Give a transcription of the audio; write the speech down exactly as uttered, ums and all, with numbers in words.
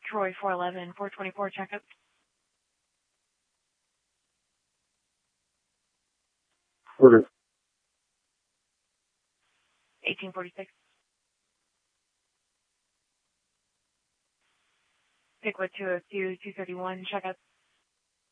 Troy four eleven, four twenty-four checkup. Order. eighteen forty-six. Pickwood two oh two, two thirty-one checkup.